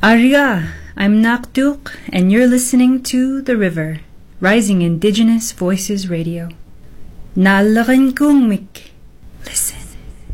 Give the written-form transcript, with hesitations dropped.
Aria, I'm Naktuk, and you're listening to The River, Rising Indigenous Voices Radio. Nalarin kung mik,